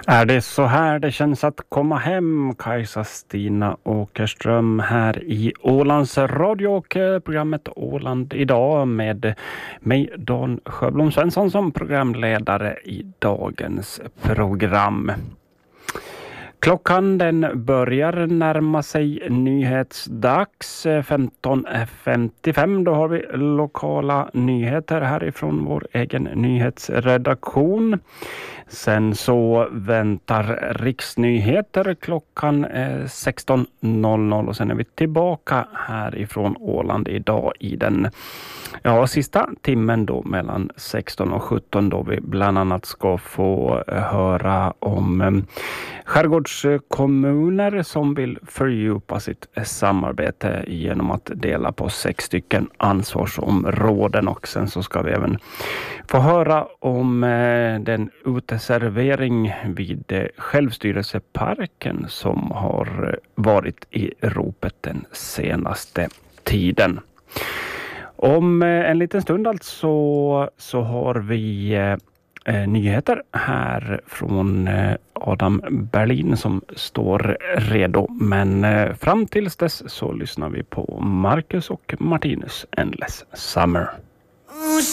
Är det så här det känns att komma hem? Kajsa Stina Åkerström här i Ålands radio och programmet Åland idag med mig Dan Sjöblom Svensson som programledare i dagens program. Klockan den börjar närma sig nyhetsdags 15.55. Då har vi lokala nyheter härifrån vår egen nyhetsredaktion. Sen så väntar riksnyheter klockan 16.00 och sen är vi tillbaka härifrån Åland idag i den sista timmen då mellan 16 och 17 då vi bland annat ska få höra om skärgårdskommuner som vill fördjupa sitt samarbete genom att dela på 6 stycken ansvarsområden, och sen så ska vi även få höra om den uteservering vid självstyrelseparken som har varit i ropet den senaste tiden. Om en liten stund alltså så har vi nyheter här från Adam Berlin som står redo. Men fram tills dess så lyssnar vi på Marcus och Martinus Endless Summer.